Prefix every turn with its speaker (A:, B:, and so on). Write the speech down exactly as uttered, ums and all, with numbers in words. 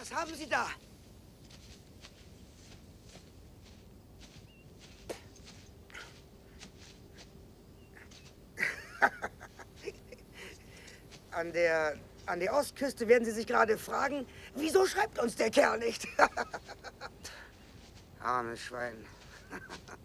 A: Was haben Sie da? An der, an der Ostküste werden Sie sich gerade fragen, wieso schreibt uns der Kerl nicht? Armes Schwein.